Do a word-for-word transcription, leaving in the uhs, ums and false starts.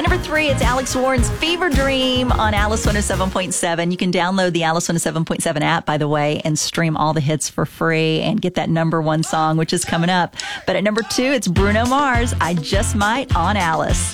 number three, it's Alex Warren's Fever Dream on Alice one oh seven point seven. You can download the Alice one oh seven point seven app, by the way, and stream all the hits for free and get that number one song, which is coming up. But at number two, it's Bruno Mars, I Just Might on Alice.